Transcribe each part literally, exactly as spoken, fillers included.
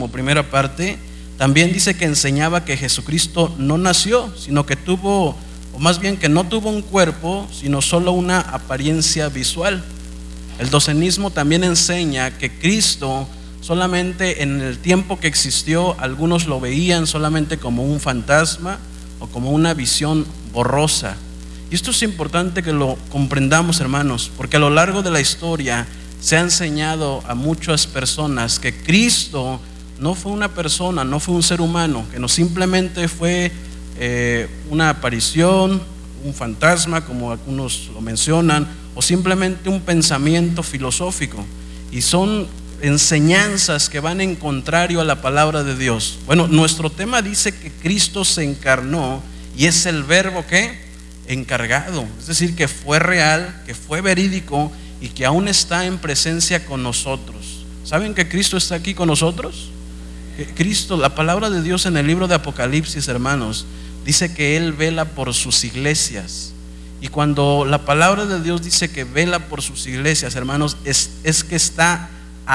como primera parte, también dice que enseñaba que Jesucristo no nació, sino que tuvo, o más bien que no tuvo un cuerpo, sino solo una apariencia visual. El docenismo también enseña que Cristo solamente en el tiempo que existió, algunos lo veían solamente como un fantasma o como una visión borrosa. Y esto es importante que lo comprendamos, hermanos, porque a lo largo de la historia se ha enseñado a muchas personas que Cristo no fue una persona, no fue un ser humano, que no simplemente fue eh, una aparición, un fantasma, como algunos lo mencionan, o simplemente un pensamiento filosófico. Y son enseñanzas que van en contrario a la palabra de Dios. Bueno, nuestro tema dice que Cristo se encarnó y es el verbo que encargado, es decir, que fue real, que fue verídico y que aún está en presencia con nosotros. ¿Saben que Cristo está aquí con nosotros? Que Cristo, la palabra de Dios en el libro de Apocalipsis, hermanos, dice que Él vela por sus iglesias. Y cuando la palabra de Dios dice que vela por sus iglesias, hermanos, es, es que está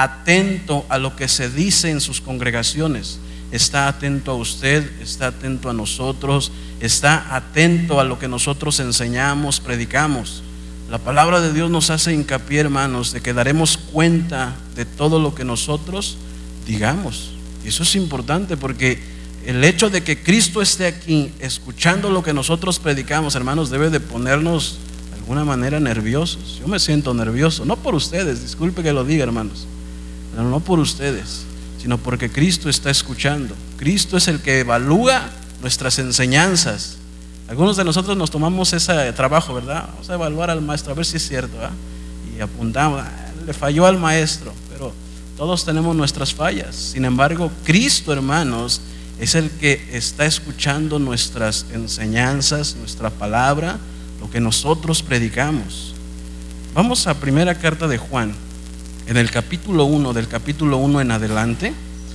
atento a lo que se dice en sus congregaciones. Está atento a usted, está atento a nosotros, está atento a lo que nosotros enseñamos, predicamos. La palabra de Dios nos hace hincapié, hermanos, de que daremos cuenta de todo lo que nosotros digamos. Y eso es importante, porque el hecho de que Cristo esté aquí escuchando lo que nosotros predicamos, hermanos, debe de ponernos de alguna manera nerviosos. Yo me siento nervioso, no por ustedes, disculpe que lo diga, hermanos, pero no por ustedes, sino porque Cristo está escuchando. Cristo es el que evalúa nuestras enseñanzas. Algunos de nosotros nos tomamos ese trabajo, ¿verdad? Vamos a evaluar al maestro, a ver si es cierto, ¿verdad? Y apuntamos, ah, le falló al maestro, pero todos tenemos nuestras fallas. Sin embargo, Cristo, hermanos, es el que está escuchando nuestras enseñanzas, nuestra palabra, lo que nosotros predicamos. Vamos a primera carta de Juan, en el capítulo uno, del capítulo uno en adelante.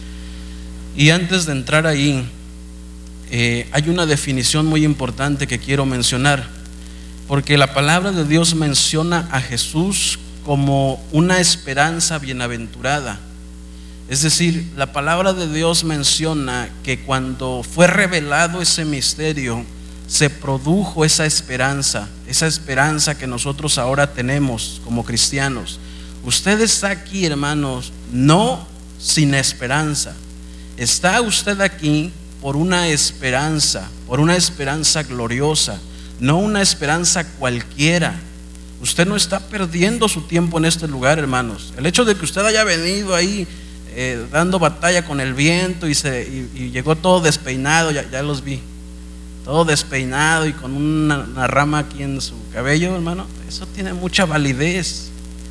Y antes de entrar ahí, eh, hay una definición muy importante que quiero mencionar, porque la palabra de Dios menciona a Jesús como una esperanza bienaventurada. Es decir, la palabra de Dios menciona que cuando fue revelado ese misterio, se produjo esa esperanza, esa esperanza que nosotros ahora tenemos como cristianos. Usted está aquí, hermanos, no sin esperanza. Está usted aquí por una esperanza, por una esperanza gloriosa, no una esperanza cualquiera. Usted no está perdiendo su tiempo en este lugar, hermanos. El hecho de que usted haya venido ahí eh, dando batalla con el viento y, se, y, y llegó todo despeinado, ya, ya los vi, todo despeinado y con una, una rama aquí en su cabello, hermano, eso tiene mucha validez,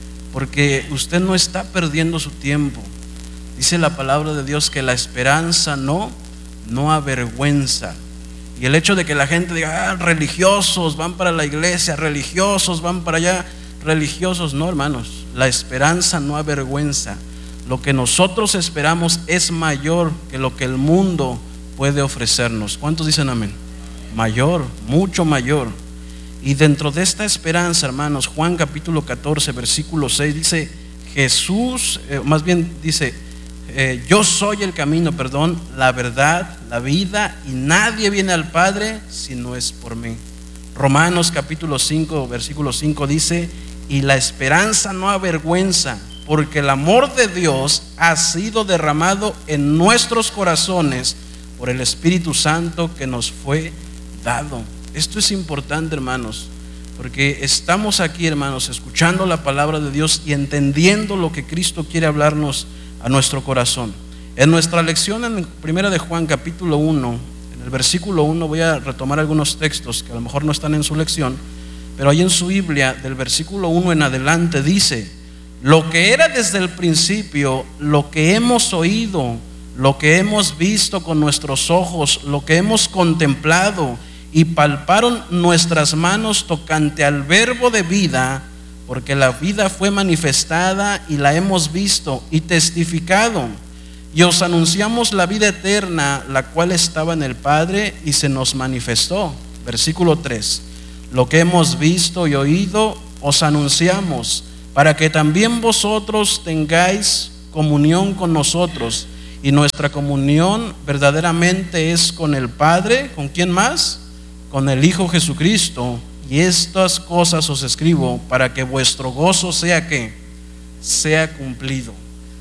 porque usted no está perdiendo su tiempo. Dice la palabra de Dios que la esperanza no, no avergüenza. Y el hecho de que la gente diga, ah, religiosos van para la iglesia, religiosos van para allá, religiosos, no, hermanos, la esperanza no avergüenza. Lo que nosotros esperamos es mayor que lo que el mundo puede ofrecernos. ¿Cuántos dicen amén? Mayor, mucho mayor. Y dentro de esta esperanza, hermanos, Juan capítulo catorce, versículo seis dice, Jesús, eh, más bien dice, eh, yo soy el camino, perdón, la verdad, la vida, y nadie viene al Padre si no es por mí. Romanos capítulo cinco, versículo cinco dice, y la esperanza no avergüenza, porque el amor de Dios ha sido derramado en nuestros corazones por el Espíritu Santo que nos fue dado. Esto es importante, hermanos, porque estamos aquí, hermanos, escuchando la palabra de Dios y entendiendo lo que Cristo quiere hablarnos a nuestro corazón. En nuestra lección en primera de Juan capítulo uno, en el versículo uno, voy a retomar algunos textos que a lo mejor no están en su lección, pero ahí en su Biblia, del versículo uno en adelante, dice: lo que era desde el principio, lo que hemos oído, lo que hemos visto con nuestros ojos, lo que hemos contemplado y palparon nuestras manos tocante al verbo de vida, porque la vida fue manifestada y la hemos visto y testificado, y os anunciamos la vida eterna, la cual estaba en el Padre y se nos manifestó. Versículo tres: lo que hemos visto y oído os anunciamos, para que también vosotros tengáis comunión con nosotros, Y nuestra comunión verdaderamente es con el Padre. ¿Con quién más? Con el Hijo Jesucristo. Y estas cosas os escribo para que vuestro gozo sea que sea cumplido.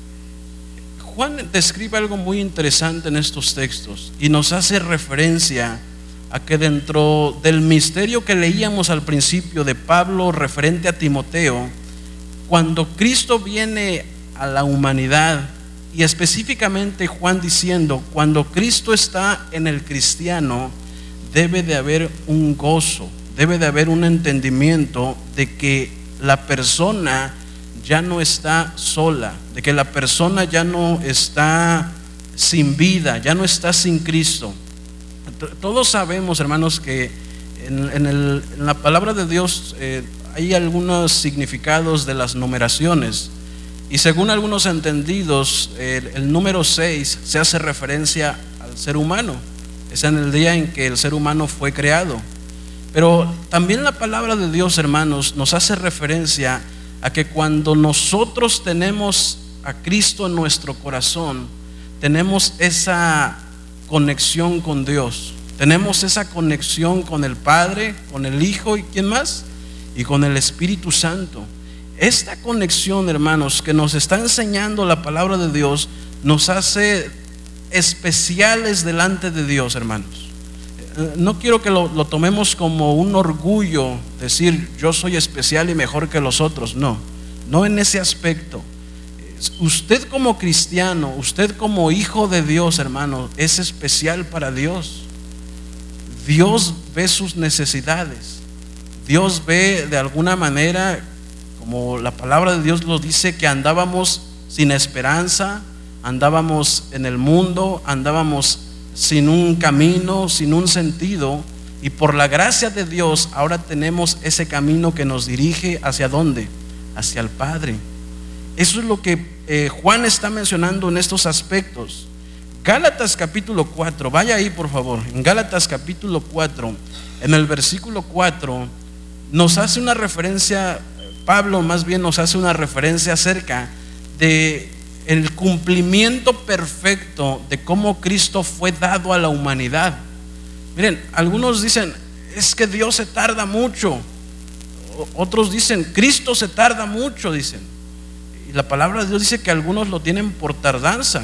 Juan describe algo muy interesante en estos textos y nos hace referencia a que dentro del misterio que leíamos al principio de Pablo referente a Timoteo, cuando Cristo viene a la humanidad, y específicamente Juan diciendo, cuando Cristo está en el cristiano, debe de haber un gozo, debe de haber un entendimiento de que la persona ya no está sola, de que la persona ya no está sin vida, ya no está sin Cristo. Todos sabemos, hermanos, que en, en, el, en la palabra de Dios eh, hay algunos significados de las numeraciones, y según algunos entendidos el, el número seis se hace referencia al ser humano. Es en el día en que el ser humano fue creado. Pero también la palabra de Dios, hermanos, nos hace referencia a que cuando nosotros tenemos a Cristo en nuestro corazón, tenemos esa conexión con Dios, tenemos esa conexión con el Padre, con el Hijo y ¿quién más? Y con el Espíritu Santo. Esta conexión, hermanos, que nos está enseñando la palabra de Dios, nos hace especiales delante de Dios, hermanos. No quiero que lo, lo tomemos como un orgullo, decir yo soy especial y mejor que los otros. No, no en ese aspecto. Usted como cristiano, usted como hijo de Dios, hermano, es especial para Dios. Dios ve sus necesidades. Dios ve de alguna manera, como la palabra de Dios lo dice, que andábamos sin esperanza, andábamos en el mundo, andábamos sin un camino, sin un sentido, y por la gracia de Dios ahora tenemos ese camino que nos dirige hacia dónde, hacia el Padre. Eso es lo que eh, Juan está mencionando en estos aspectos. Gálatas capítulo cuatro, vaya ahí por favor. En Gálatas capítulo cuatro, en el versículo cuatro, nos hace una referencia, Pablo más bien nos hace una referencia acerca de el cumplimiento perfecto de cómo Cristo fue dado a la humanidad. Miren, algunos dicen, es que Dios se tarda mucho. Otros dicen, Cristo se tarda mucho, dicen. Y la palabra de Dios dice que algunos lo tienen por tardanza.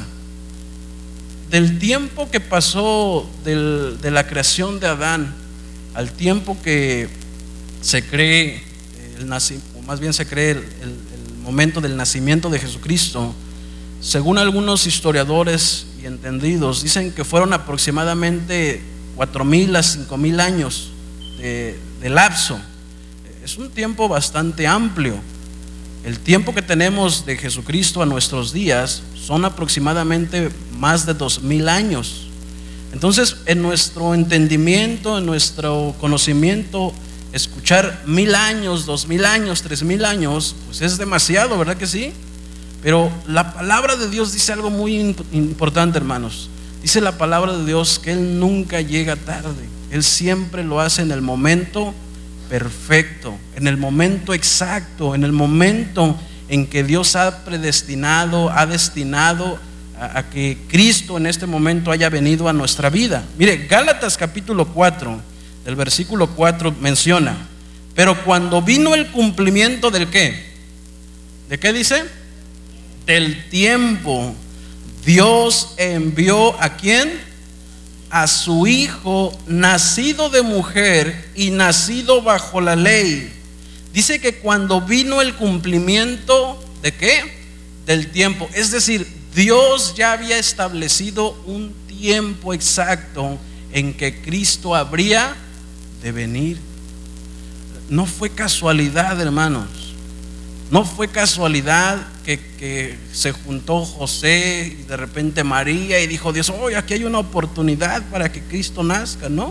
Del tiempo que pasó del, de la creación de Adán al tiempo que se cree el nacimiento, o más bien se cree el, el, el momento del nacimiento de Jesucristo, según algunos historiadores y entendidos, dicen que fueron aproximadamente cuatro mil a cinco mil años de, de lapso. Es un tiempo bastante amplio. El tiempo que tenemos de Jesucristo a nuestros días son aproximadamente más de dos mil años. Entonces, en nuestro entendimiento, en nuestro conocimiento, escuchar mil años, dos mil años, tres mil años, pues es demasiado, ¿verdad que sí? Pero la palabra de Dios dice algo muy importante, hermanos. Dice la palabra de Dios que Él nunca llega tarde. Él siempre lo hace en el momento perfecto, en el momento exacto, en el momento en que Dios ha predestinado, ha destinado a, a que Cristo en este momento haya venido a nuestra vida. Mire, Gálatas capítulo cuatro, del versículo cuatro menciona, pero cuando vino el cumplimiento del ¿qué? ¿De qué dice? Del tiempo, Dios envió ¿a quién? A su Hijo, nacido de mujer y nacido bajo la ley. Dice que cuando vino el cumplimiento ¿de qué? Del tiempo. Es decir, Dios ya había establecido un tiempo exacto en que Cristo habría de venir. No fue casualidad, hermanos. No fue casualidad que, que se juntó José y de repente María y dijo Dios, oye, aquí hay una oportunidad para que Cristo nazca. No,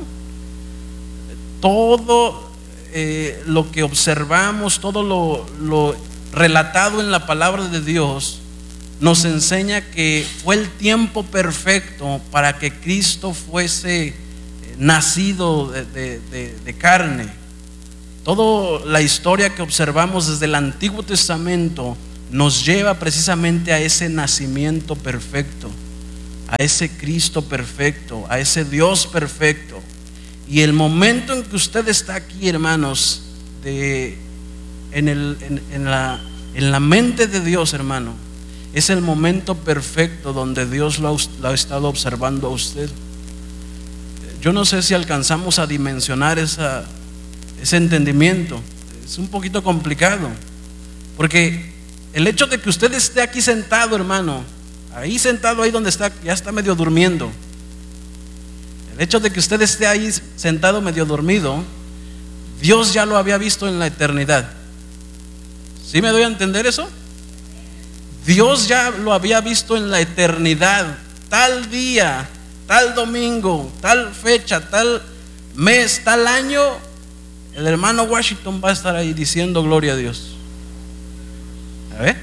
todo eh, lo que observamos, todo lo, lo relatado en la palabra de Dios nos enseña que fue el tiempo perfecto para que Cristo fuese nacido de, de, de, de carne. Toda la historia que observamos desde el Antiguo Testamento nos lleva precisamente a ese nacimiento perfecto. a ese Cristo perfecto, a ese Dios perfecto. Y el momento en que usted está aquí, hermanos, de, en, el, en, en, la, en la mente de Dios, hermano, es el momento perfecto donde Dios lo ha, lo ha estado observando a usted. Yo no sé si alcanzamos a dimensionar esa, ese entendimiento. Es un poquito complicado, porque el hecho de que usted esté aquí sentado, hermano, ahí sentado, ahí donde está, ya está medio durmiendo. El hecho de que usted esté ahí sentado medio dormido, Dios ya lo había visto en la eternidad. ¿Sí me doy a entender eso? Dios ya lo había visto en la eternidad. Tal día, tal domingo, tal fecha, tal mes, tal año, el hermano Washington va a estar ahí diciendo gloria a Dios. A ver.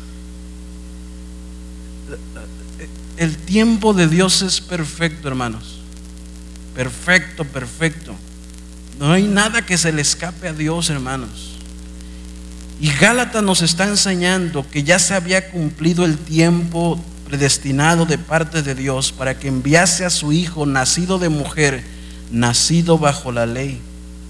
El tiempo de Dios es perfecto, hermanos. Perfecto, perfecto. No hay nada que se le escape a Dios, hermanos. Y Gálatas nos está enseñando que ya se había cumplido el tiempo predestinado de parte de Dios para que enviase a su Hijo, nacido de mujer, nacido bajo la ley.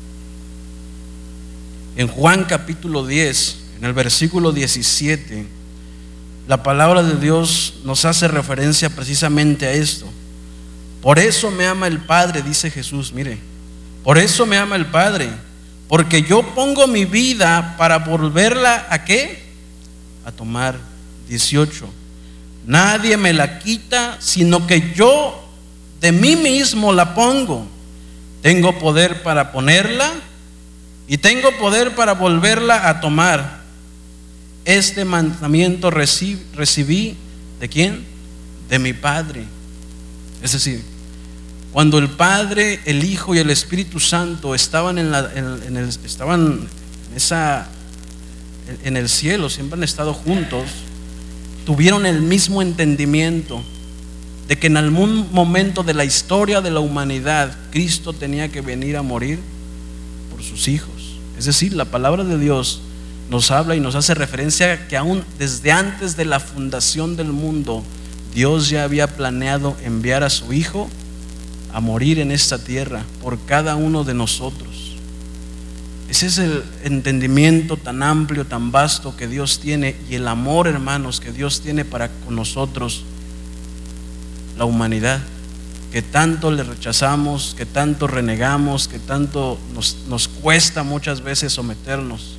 En Juan capítulo diez, en el versículo diecisiete, la palabra de Dios nos hace referencia precisamente a esto. Por eso me ama el Padre, dice Jesús, mire, por eso me ama el Padre, porque yo pongo mi vida para volverla ¿a qué? A tomar. Dieciocho. Nadie me la quita, sino que yo de mí mismo la pongo. Tengo poder para ponerla y tengo poder para volverla a tomar. Este mandamiento recibí, recibí ¿de quién? De mi Padre. Es decir, cuando el Padre, el Hijo y el Espíritu Santo estaban en, la, en, en el, estaban en, esa, en el cielo, siempre han estado juntos, tuvieron el mismo entendimiento de que en algún momento de la historia de la humanidad Cristo tenía que venir a morir por sus hijos. Es decir, la palabra de Dios nos habla y nos hace referencia a que aún desde antes de la fundación del mundo Dios ya había planeado enviar a su Hijo a morir en esta tierra por cada uno de nosotros. Ese es el entendimiento tan amplio, tan vasto que Dios tiene, y el amor, hermanos, que Dios tiene para con nosotros, la humanidad, que tanto le rechazamos, que tanto renegamos, que tanto nos, nos cuesta muchas veces someternos.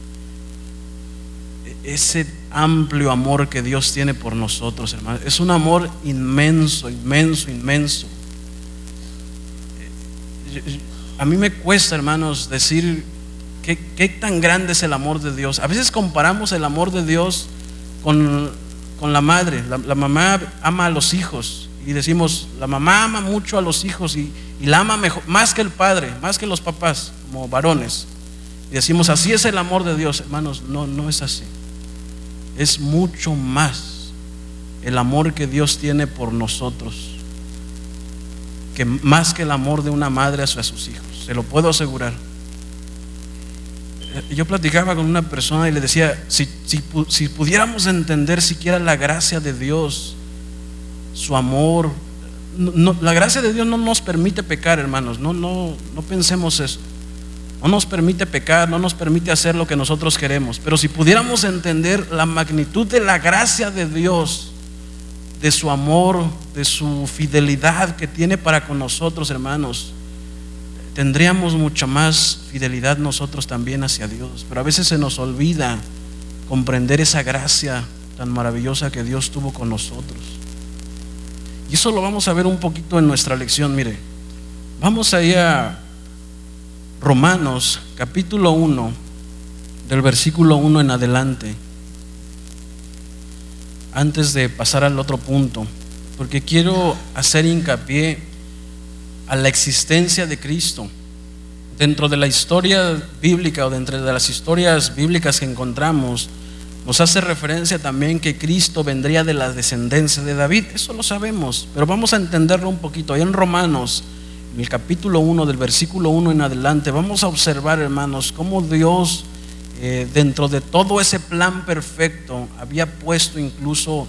Ese amplio amor que Dios tiene por nosotros, hermanos, es un amor inmenso, inmenso, inmenso. A mí me cuesta, hermanos, decir qué, qué tan grande es el amor de Dios. A veces comparamos el amor de Dios con, con la madre. La, la mamá ama a los hijos y decimos, la mamá ama mucho a los hijos y, y la ama mejor, más que el padre, más que los papás, como varones. Y decimos, así es el amor de Dios. Hermanos, no, no es así. Es mucho más el amor que Dios tiene por nosotros, que más que el amor de una madre hacia sus hijos, se lo puedo asegurar. Yo platicaba con una persona y le decía, si, si, si pudiéramos entender siquiera la gracia de Dios, su amor, no, la gracia de Dios no nos permite pecar, hermanos, no, no, no pensemos eso. No nos permite pecar, no nos permite hacer lo que nosotros queremos. Pero si pudiéramos entender la magnitud de la gracia de Dios, de su amor, de su fidelidad que tiene para con nosotros, hermanos, tendríamos mucha más fidelidad nosotros también hacia Dios. Pero a veces se nos olvida comprender esa gracia tan maravillosa que Dios tuvo con nosotros. Y eso lo vamos a ver un poquito en nuestra lección. Mire, vamos ahí a Romanos capítulo uno, del versículo uno en adelante, antes de pasar al otro punto, porque quiero hacer hincapié a la existencia de Cristo dentro de la historia bíblica, o dentro de las historias bíblicas que encontramos. Nos hace referencia también que Cristo vendría de la descendencia de David. Eso lo sabemos, pero vamos a entenderlo un poquito. Ahí en Romanos, en el capítulo uno, del versículo uno en adelante, vamos a observar, hermanos, cómo Dios eh, dentro de todo ese plan perfecto había puesto incluso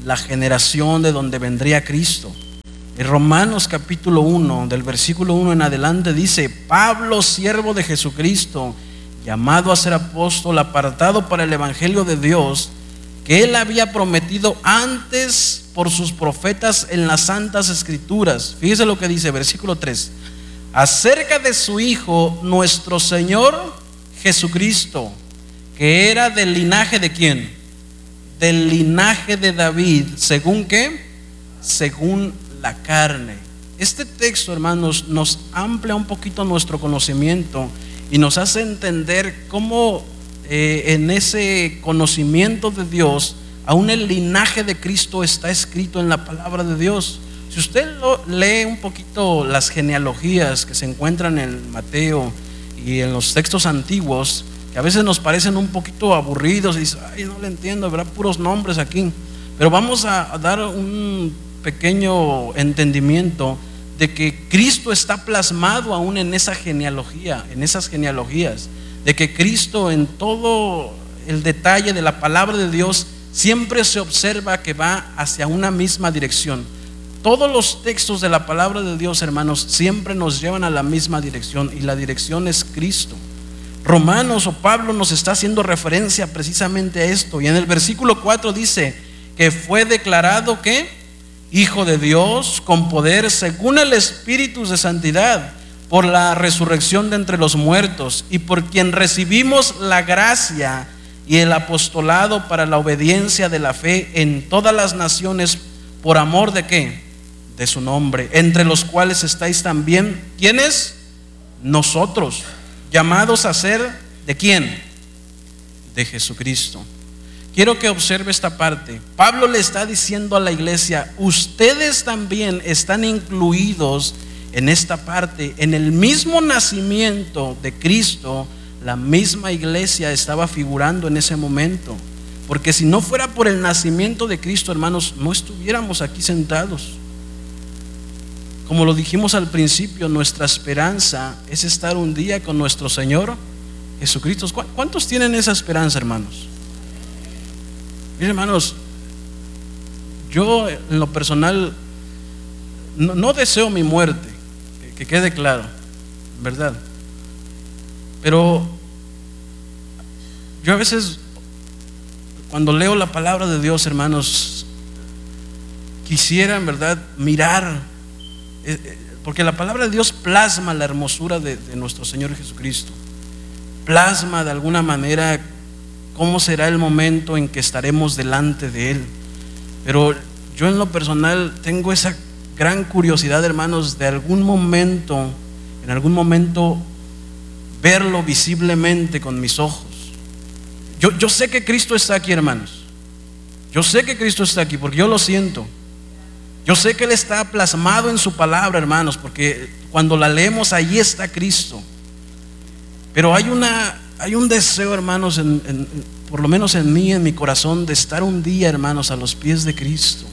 la generación de donde vendría Cristo. En Romanos capítulo uno, del versículo uno en adelante dice: Pablo, siervo de Jesucristo, llamado a ser apóstol, apartado para el evangelio de Dios, que él había prometido antes por sus profetas en las santas escrituras. Fíjese lo que dice, versículo tres: acerca de su Hijo, nuestro Señor Jesucristo, que era del linaje de ¿quién? Del linaje de David. ¿Según qué? Según la carne. Este texto, hermanos, nos amplía un poquito nuestro conocimiento y nos hace entender cómo eh, en ese conocimiento de Dios, aún el linaje de Cristo está escrito en la palabra de Dios. Si usted lo, lee un poquito las genealogías que se encuentran en Mateo y en los textos antiguos, que a veces nos parecen un poquito aburridos, y dice: ay, no le entiendo, habrá puros nombres aquí. Pero vamos a, a dar un pequeño entendimiento de que Cristo está plasmado aún en esa genealogía, en esas genealogías, de que Cristo, en todo el detalle de la palabra de Dios, siempre se observa que va hacia una misma dirección. Todos los textos de la palabra de Dios, hermanos, siempre nos llevan a la misma dirección, y la dirección es Cristo. Romanos o Pablo nos está haciendo referencia precisamente a esto, y en el versículo cuatro dice que fue declarado ¿qué? Hijo de Dios con poder según el Espíritu de santidad, por la resurrección de entre los muertos, y por quien recibimos la gracia y el apostolado para la obediencia de la fe en todas las naciones, por amor de ¿qué? De su nombre, entre los cuales estáis también, ¿quiénes? Nosotros, llamados a ser ¿de quién? De Jesucristo. Quiero que observe esta parte. Pablo le está diciendo a la iglesia: ustedes también están incluidos en esta parte. En el mismo nacimiento de Cristo, la misma iglesia estaba figurando en ese momento. Porque si no fuera por el nacimiento de Cristo, hermanos, no estuviéramos aquí sentados. Como lo dijimos al principio, nuestra esperanza es estar un día con nuestro Señor Jesucristo. ¿Cuántos tienen esa esperanza, hermanos? Miren, hermanos, yo en lo personal no, no deseo mi muerte, que, que quede claro, ¿verdad? Pero yo a veces, cuando leo la palabra de Dios, hermanos, quisiera en verdad mirar, eh, porque la palabra de Dios plasma la hermosura de, de nuestro Señor Jesucristo, plasma de alguna manera cómo será el momento en que estaremos delante de Él. Pero yo en lo personal tengo esa gran curiosidad, hermanos, de algún momento, en algún momento verlo visiblemente con mis ojos. Yo, yo sé que Cristo está aquí, hermanos. Yo sé que Cristo está aquí porque yo lo siento. Yo sé que Él está plasmado en su palabra, hermanos, porque cuando la leemos, allí está Cristo. Pero hay una Hay un deseo, hermanos, en, en, por lo menos en mí, en mi corazón, de estar un día, hermanos, a los pies de Cristo.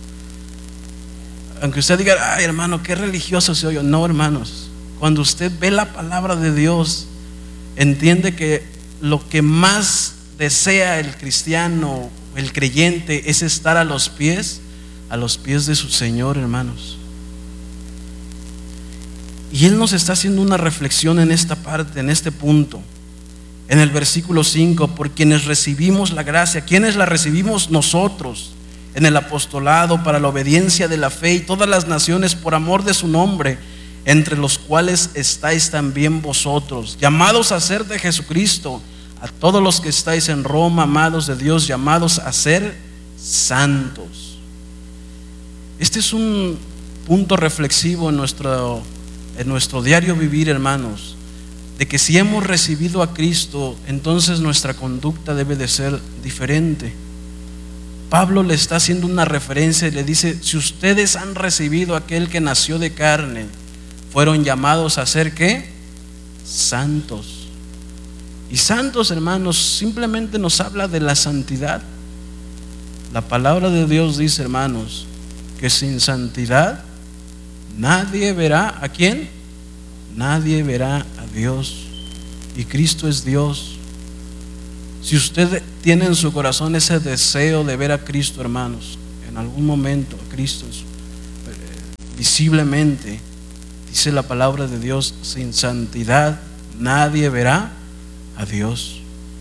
Aunque usted diga: ay, hermano, qué religioso soy yo. No, hermanos, cuando usted ve la palabra de Dios, entiende que lo que más desea el cristiano, el creyente, es estar a los pies, a los pies de su Señor, hermanos. Y Él nos está haciendo una reflexión en esta parte, en este punto. En el versículo cinco: por quienes recibimos la gracia. ¿Quiénes la recibimos? Nosotros, en el apostolado para la obediencia de la fe, y todas las naciones por amor de su nombre, entre los cuales estáis también vosotros, llamados a ser de Jesucristo, a todos los que estáis en Roma, amados de Dios, llamados a ser santos. Este es un punto reflexivo en nuestro, en nuestro diario vivir, hermanos, de que si hemos recibido a Cristo, entonces nuestra conducta debe de ser diferente. Pablo le está haciendo una referencia y le dice: si ustedes han recibido a aquel que nació de carne, fueron llamados a ser ¿qué? Santos. Y santos, hermanos, simplemente nos habla de la santidad. La palabra de Dios dice, hermanos, que sin santidad nadie verá ¿a quién? Nadie verá a Dios. Y Cristo es Dios. Si usted tiene en su corazón ese deseo de ver a Cristo, hermanos, en algún momento a Cristo visiblemente, dice la palabra de Dios, sin santidad nadie verá a Dios.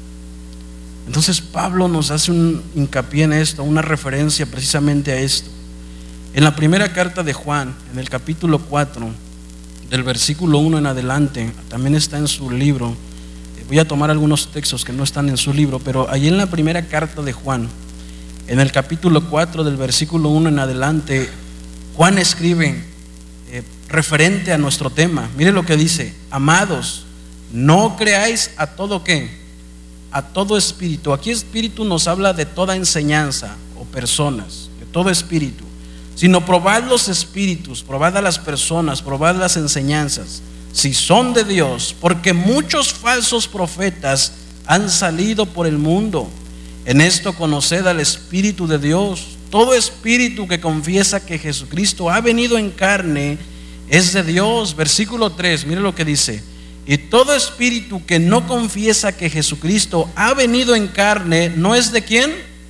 Entonces Pablo nos hace un hincapié en esto, una referencia precisamente a esto. En la primera carta de Juan, en el capítulo cuatro, del versículo uno en adelante, también está en su libro. Voy a tomar algunos textos que no están en su libro, pero ahí en la primera carta de Juan, en el capítulo cuatro del versículo uno en adelante, Juan escribe eh, referente a nuestro tema. Mire lo que dice: amados, no creáis a todo qué, a todo espíritu. Aquí espíritu nos habla de toda enseñanza o personas, de todo espíritu, sino probad los espíritus, probad a las personas, probad las enseñanzas, si son de Dios, porque muchos falsos profetas han salido por el mundo. En esto conoced al Espíritu de Dios. Todo espíritu que confiesa que Jesucristo ha venido en carne es de Dios. Versículo tres, mire lo que dice: y todo espíritu que no confiesa que Jesucristo ha venido en carne, ¿no es de quién?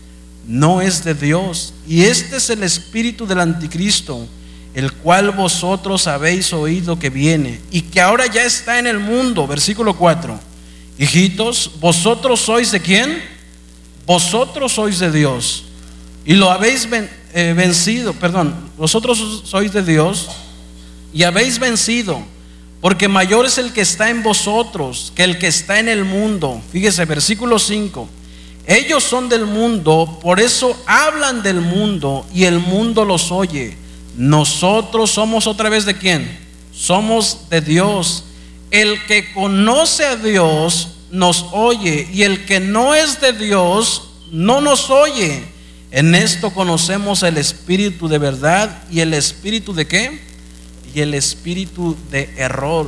No es de Dios. Y este es el espíritu del anticristo, el cual vosotros habéis oído que viene y que ahora ya está en el mundo. Versículo cuatro: hijitos, vosotros sois de quién? Vosotros sois de Dios y lo habéis ven, eh, vencido, perdón, vosotros sois de Dios y habéis vencido, porque mayor es el que está en vosotros que el que está en el mundo. Fíjese, versículo cinco: ellos son del mundo, por eso hablan del mundo y el mundo los oye. Nosotros somos otra vez de quién? Somos de Dios. El que conoce a Dios nos oye, y el que no es de Dios no nos oye. En esto conocemos el espíritu de verdad y el espíritu de ¿qué? Y el espíritu de error.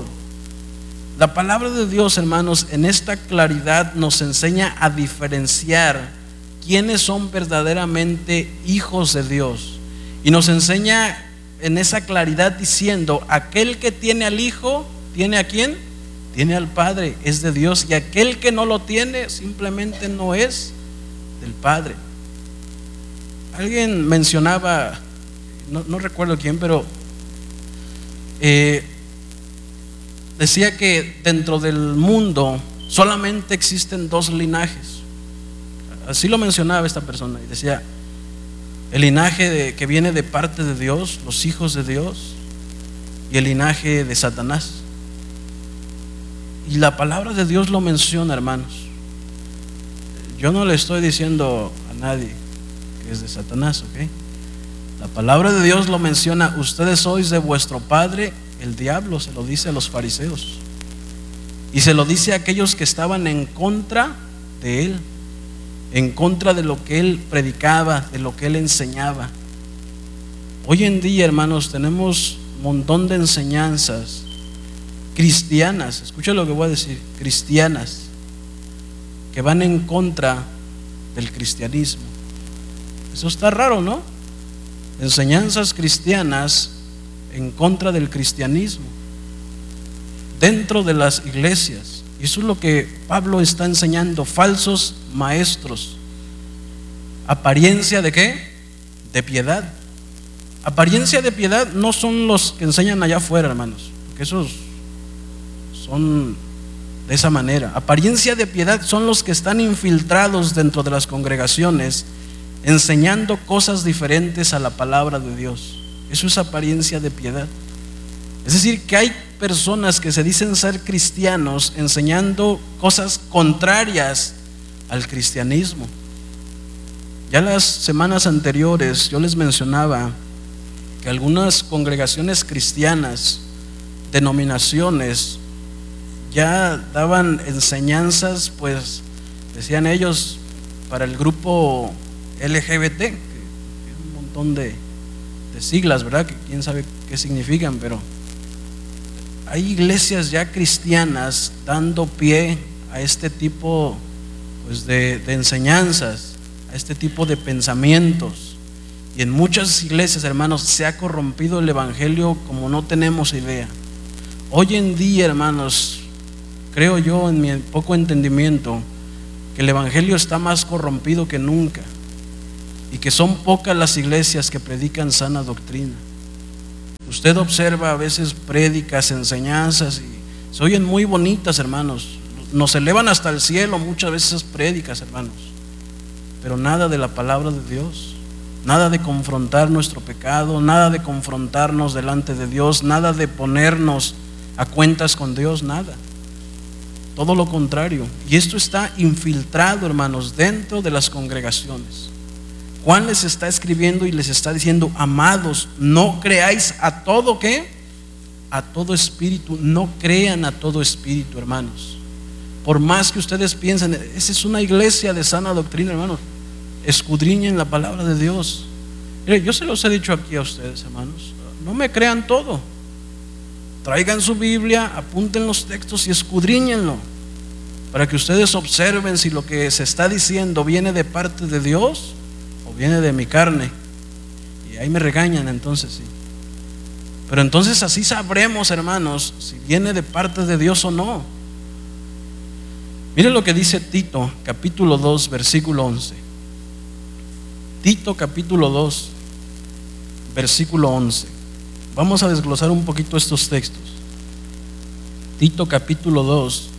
La palabra de Dios, hermanos, en esta claridad nos enseña a diferenciar quiénes son verdaderamente hijos de Dios, y nos enseña en esa claridad diciendo: aquel que tiene al Hijo, ¿tiene a quién? Tiene al Padre, es de Dios, y aquel que no lo tiene simplemente no es del Padre. Alguien mencionaba, no, no recuerdo quién, pero eh, decía que dentro del mundo solamente existen dos linajes. Así lo mencionaba esta persona, y decía: el linaje de, que viene de parte de Dios, los hijos de Dios, y el linaje de Satanás. Y la palabra de Dios lo menciona, hermanos. Yo no le estoy diciendo a nadie que es de Satanás, ¿ok? La palabra de Dios lo menciona: ustedes sois de vuestro padre el diablo. Se lo dice a los fariseos, y se lo dice a aquellos que estaban en contra de él, en contra de lo que él predicaba, de lo que él enseñaba. Hoy en día, hermanos, tenemos un montón de enseñanzas cristianas, escucha lo que voy a decir, cristianas, que van en contra del cristianismo. Eso está raro, ¿no? Enseñanzas cristianas en contra del cristianismo dentro de las iglesias. Y eso es lo que Pablo está enseñando: falsos maestros. ¿Apariencia de qué? De piedad. Apariencia de piedad no son los que enseñan allá afuera, hermanos, porque esos son de esa manera. Apariencia de piedad son los que están infiltrados dentro de las congregaciones, enseñando cosas diferentes a la palabra de Dios. Eso es apariencia de piedad. Es decir, que hay personas que se dicen ser cristianos enseñando cosas contrarias al cristianismo. Ya las semanas anteriores yo les mencionaba que algunas congregaciones cristianas, denominaciones, ya daban enseñanzas, pues decían ellos, para el grupo L G B T, que tiene un montón de, de siglas, ¿verdad? Que quién sabe qué significan, pero hay iglesias ya cristianas dando pie a este tipo, pues, de, de enseñanzas, a este tipo de pensamientos. Y en muchas iglesias, hermanos, se ha corrompido el evangelio como no tenemos idea. Hoy en día, hermanos, creo yo, en mi poco entendimiento, que el evangelio está más corrompido que nunca. y que son pocas las iglesias que predican sana doctrina. Usted observa a veces prédicas, enseñanzas y se oyen muy bonitas, hermanos. Nos elevan hasta el cielo muchas veces esas prédicas, hermanos, pero nada de la palabra de Dios, nada de confrontar nuestro pecado, nada de confrontarnos delante de Dios, nada de ponernos a cuentas con Dios, nada. Todo lo contrario. Y esto está infiltrado, hermanos, dentro de las congregaciones. Juan les está escribiendo y les está diciendo: amados, no creáis a todo, ¿qué? A todo espíritu. No crean a todo espíritu, hermanos. Por más que ustedes piensen, esa es una iglesia de sana doctrina, hermanos, escudriñen la palabra de Dios. Mire, yo se los he dicho aquí a ustedes, hermanos, no me crean todo. Traigan su Biblia, apunten los textos y escudriñenlo, para que ustedes observen si lo que se está diciendo viene de parte de Dios o viene de mi carne. Y ahí me regañan, entonces sí. Pero entonces así sabremos, hermanos, si viene de parte de Dios o no. Miren lo que dice Tito, capítulo dos, versículo once. Tito, capítulo dos, versículo once. Vamos a desglosar un poquito estos textos. Tito, capítulo dos,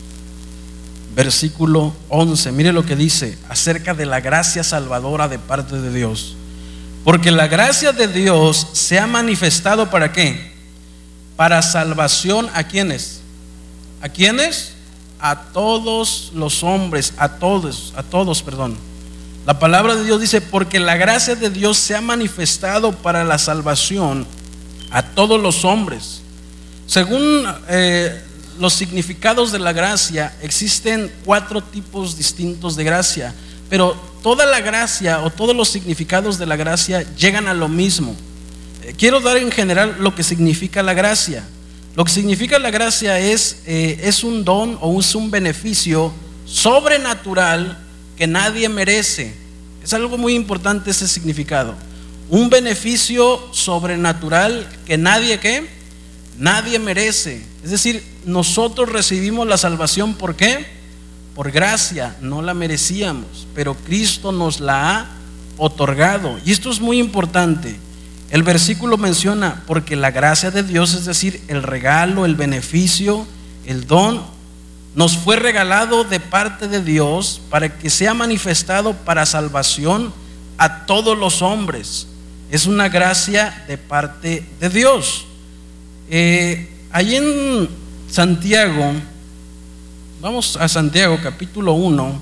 versículo once. Mire lo que dice acerca de la gracia salvadora de parte de Dios. Porque la gracia de Dios se ha manifestado ¿para qué? Para salvación ¿a quiénes? ¿A quiénes? A todos los hombres, a todos, a todos, perdón. La palabra de Dios dice: porque la gracia de Dios se ha manifestado para la salvación a todos los hombres. Según eh, los significados de la gracia, existen cuatro tipos distintos de gracia, pero toda la gracia o todos los significados de la gracia llegan a lo mismo. Eh, quiero dar en general lo que significa la gracia. Lo que significa la gracia es, eh, es un don o es un beneficio sobrenatural que nadie merece. Es algo muy importante ese significado. Un beneficio sobrenatural que nadie, ¿qué? Nadie merece. Es decir, nosotros recibimos la salvación ¿por qué? Por gracia, no la merecíamos, pero Cristo nos la ha otorgado. Y esto es muy importante. El versículo menciona: porque la gracia de Dios, es decir, el regalo, el beneficio, el don, nos fue regalado de parte de Dios para que sea manifestado para salvación a todos los hombres. Es una gracia de parte de Dios. Eh, ahí en Santiago, vamos a Santiago capítulo uno,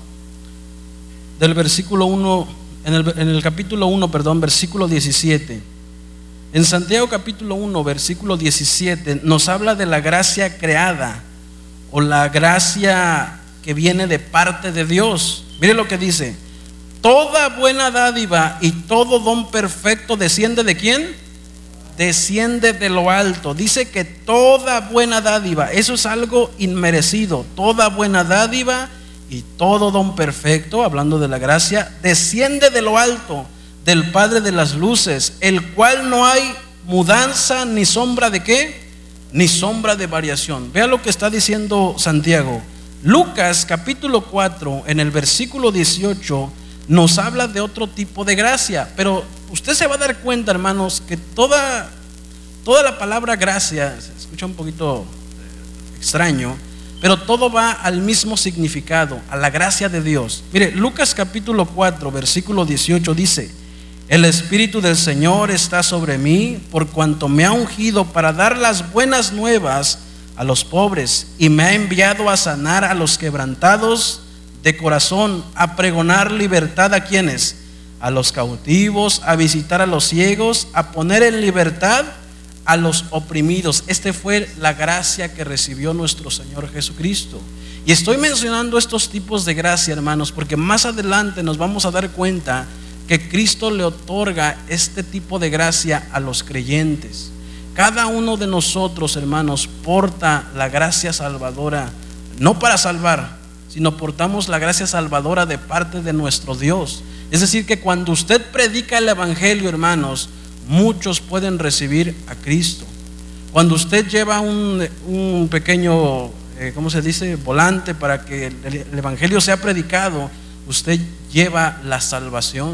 del versículo uno, en el, en el capítulo uno, perdón, versículo diecisiete. En Santiago capítulo uno, versículo diecisiete, nos habla de la gracia creada o la gracia que viene de parte de Dios. Mire lo que dice: toda buena dádiva y todo don perfecto desciende ¿de quién? Desciende de lo alto. Dice que toda buena dádiva, eso es algo inmerecido. Toda buena dádiva y todo don perfecto, hablando de la gracia, desciende de lo alto, del Padre de las luces, el cual no hay mudanza ni sombra de ¿qué? Ni sombra de variación. Vea lo que está diciendo Santiago. Lucas capítulo cuatro, en el versículo dieciocho, nos habla de otro tipo de gracia. Pero usted se va a dar cuenta, hermanos, que toda, toda la palabra gracia, se escucha un poquito extraño, pero todo va al mismo significado, a la gracia de Dios. Mire, Lucas capítulo cuatro, versículo dieciocho dice: el Espíritu del Señor está sobre mí, por cuanto me ha ungido para dar las buenas nuevas a los pobres, y me ha enviado a sanar a los quebrantados de corazón, a pregonar libertad a quienes, a los cautivos, a visitar a los ciegos, a poner en libertad a los oprimidos. Esta fue la gracia que recibió nuestro Señor Jesucristo. Y estoy mencionando estos tipos de gracia, hermanos, porque más adelante nos vamos a dar cuenta que Cristo le otorga este tipo de gracia a los creyentes. Cada uno de nosotros, hermanos, porta la gracia salvadora, no para salvar, sino portamos la gracia salvadora de parte de nuestro Dios. Es decir, que cuando usted predica el evangelio, hermanos, muchos pueden recibir a Cristo. Cuando usted lleva un, un pequeño, eh, ¿cómo se dice? volante para que el, el evangelio sea predicado, usted lleva la salvación.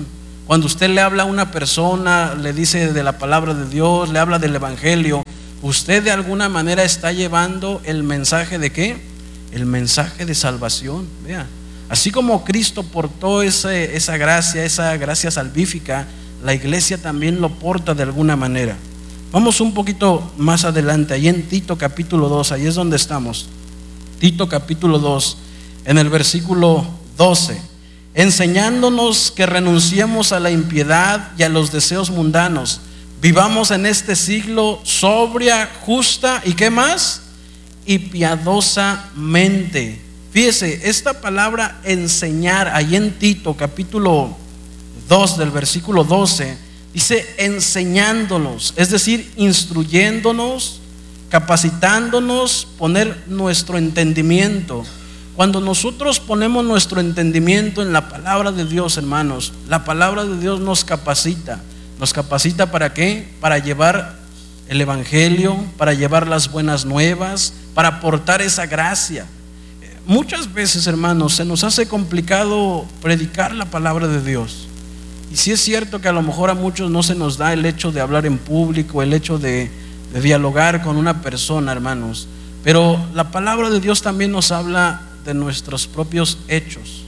Cuando usted le habla a una persona, le dice de la palabra de Dios, le habla del evangelio, usted de alguna manera está llevando el mensaje de ¿qué? El mensaje de salvación. Vea, así como Cristo portó ese, esa gracia, esa gracia salvífica, la iglesia también lo porta de alguna manera. Vamos un poquito más adelante, ahí en Tito capítulo dos, ahí es donde estamos. Tito capítulo dos, en el versículo doce, enseñándonos que renunciemos a la impiedad y a los deseos mundanos, vivamos en este siglo sobria, justa y ¿qué más? Y piadosamente. Fíjese, esta palabra enseñar, ahí en Tito capítulo dos del versículo doce, dice enseñándonos, es decir, instruyéndonos, capacitándonos, poner nuestro entendimiento. Cuando nosotros ponemos nuestro entendimiento en la palabra de Dios, hermanos, la palabra de Dios nos capacita. ¿Nos capacita para qué? Para llevar el evangelio, para llevar las buenas nuevas, para aportar esa gracia. Muchas veces, hermanos, se nos hace complicado predicar la palabra de Dios. Y sí es cierto que a lo mejor a muchos no se nos da el hecho de hablar en público, el hecho de, de dialogar con una persona, hermanos. Pero la palabra de Dios también nos habla de nuestros propios hechos.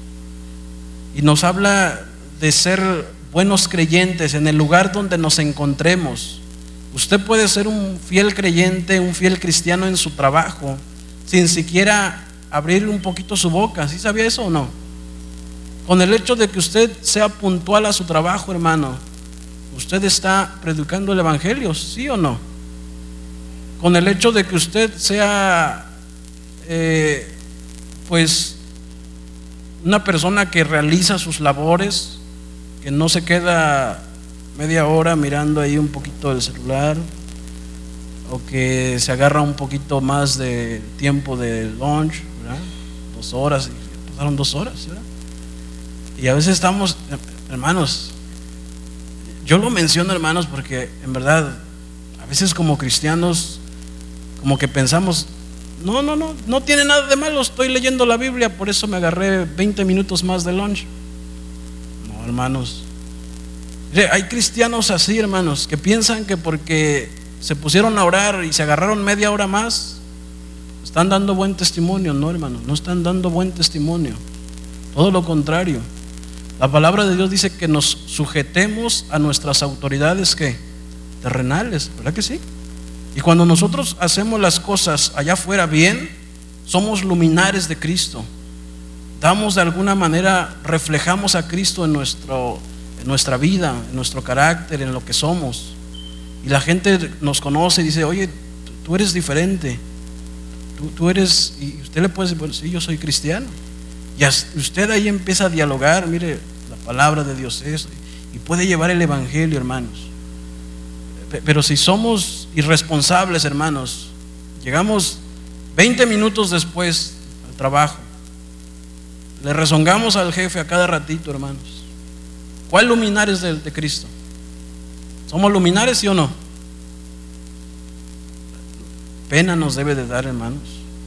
Y nos habla de ser buenos creyentes en el lugar donde nos encontremos. Usted puede ser un fiel creyente, un fiel cristiano en su trabajo, sin siquiera abrir un poquito su boca. ¿Sí sabía eso o no? Con el hecho de que usted sea puntual a su trabajo, hermano, usted está predicando el evangelio, ¿sí o no? Con el hecho de que usted sea eh, pues una persona que realiza sus labores, que no se queda media hora mirando ahí un poquito el celular, o que se agarra un poquito más de tiempo de lunch, ¿verdad? Dos horas, y pasaron dos horas, ¿verdad? Y a veces estamos, hermanos, yo lo menciono, hermanos, porque en verdad a veces como cristianos como que pensamos, no, no, no, no tiene nada de malo, estoy leyendo la Biblia, por eso me agarré veinte minutos más de lunch. No, hermanos, hay cristianos así, hermanos, que piensan que porque se pusieron a orar y se agarraron media hora más, están dando buen testimonio. No, hermanos, no están dando buen testimonio, todo lo contrario. La palabra de Dios dice que nos sujetemos a nuestras autoridades que terrenales, ¿verdad que sí? Y cuando nosotros hacemos las cosas allá afuera bien, somos luminares de Cristo. Damos de alguna manera, reflejamos a Cristo en, nuestro, en nuestra vida, en nuestro carácter, en lo que somos. Y la gente nos conoce y dice, oye, tú eres diferente. Tú, tú eres, y usted le puede decir, bueno, sí, yo soy cristiano. Y usted ahí empieza a dialogar, mire, la palabra de Dios es, y puede llevar el evangelio, hermanos. Pero si somos irresponsables, hermanos, llegamos veinte minutos después al trabajo, le rezongamos al jefe a cada ratito, hermanos. ¿Cuál luminares de, de Cristo? ¿Somos luminares, sí o no? Pena nos debe de dar, hermanos.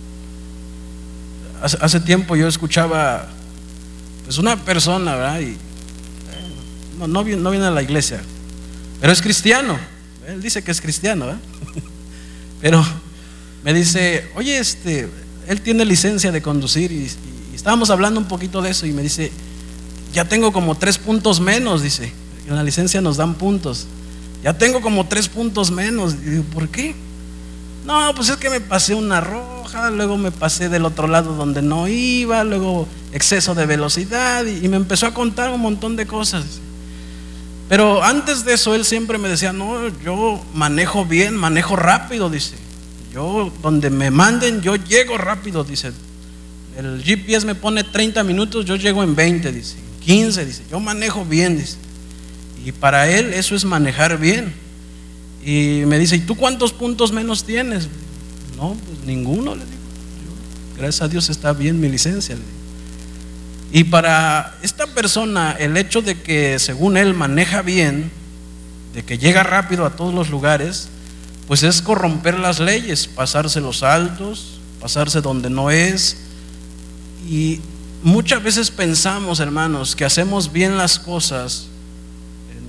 Hace, hace tiempo yo escuchaba pues una persona, ¿verdad? Y, eh, no, no, viene, no viene a la iglesia, pero es cristiano. Él dice que es cristiano, ¿verdad? Pero me dice, oye, este, él tiene licencia de conducir y, y estábamos hablando un poquito de eso y me dice, ya tengo como tres puntos menos, dice, en la licencia nos dan puntos, ya tengo como tres puntos menos. Y digo, ¿por qué? No, pues es que me pasé una roja, luego me pasé del otro lado donde no iba, luego exceso de velocidad y, y me empezó a contar un montón de cosas. Pero antes de eso él siempre me decía, no, yo manejo bien, manejo rápido, dice. Yo donde me manden, yo llego rápido, dice. El G P S me pone treinta minutos, yo llego en veinte, dice, quince, dice, yo manejo bien, dice. Y para él eso es manejar bien. Y me dice, ¿y tú cuántos puntos menos tienes? No, pues ninguno, le digo. Yo, gracias a Dios está bien mi licencia, le digo. Y para esta persona, el hecho de que según él maneja bien, de que llega rápido a todos los lugares, pues es corromper las leyes, pasarse los altos, pasarse donde no es. Y muchas veces pensamos, hermanos, que hacemos bien las cosas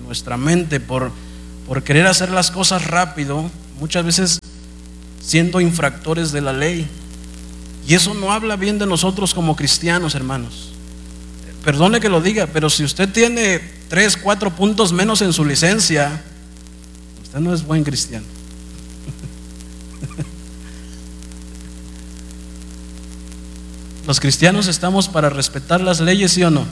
nuestra mente por, por querer hacer las cosas rápido, muchas veces siendo infractores de la ley. Y eso no habla bien de nosotros como cristianos, hermanos. Perdone que lo diga, pero si usted tiene tres, cuatro puntos menos en su licencia, usted no es buen cristiano. Los cristianos estamos para respetar las leyes, ¿sí o no?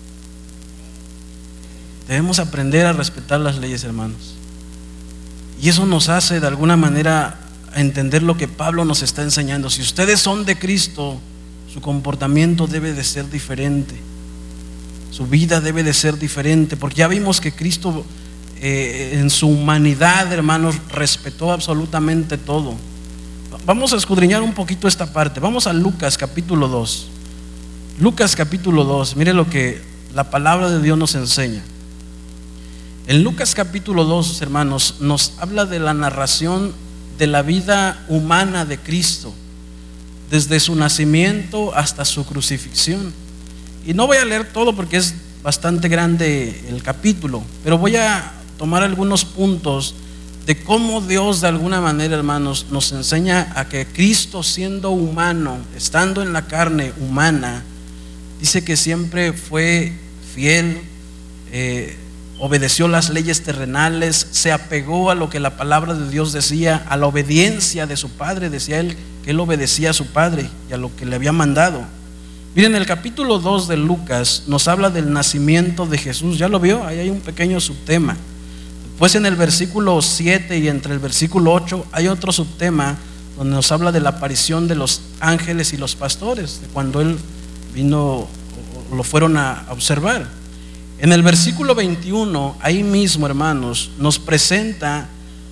Debemos aprender a respetar las leyes, hermanos. Y eso nos hace de alguna manera entender lo que Pablo nos está enseñando. Si ustedes son de Cristo, su comportamiento debe de ser diferente. Su vida debe de ser diferente, porque ya vimos que Cristo eh, en su humanidad, hermanos, respetó absolutamente todo. Vamos a escudriñar un poquito esta parte. Vamos a Lucas capítulo dos. Lucas capítulo dos, mire lo que la palabra de Dios nos enseña. En Lucas capítulo dos, hermanos, nos habla de la narración de la vida humana de Cristo, desde su nacimiento hasta su crucifixión. Y no voy a leer todo porque es bastante grande el capítulo, pero voy a tomar algunos puntos de cómo Dios de alguna manera, hermanos, nos enseña a que Cristo, siendo humano, estando en la carne humana, dice que siempre fue fiel, eh, obedeció las leyes terrenales, se apegó a lo que la palabra de Dios decía, a la obediencia de su padre. Decía él que él obedecía a su padre y a lo que le había mandado. Miren, el capítulo dos de Lucas nos habla del nacimiento de Jesús. ¿Ya lo vio? Ahí hay un pequeño subtema. Después en el versículo siete y entre el versículo ocho hay otro subtema donde nos habla de la aparición de los ángeles y los pastores, de cuando él vino o lo fueron a observar. En el versículo veintiuno, ahí mismo, hermanos, nos presenta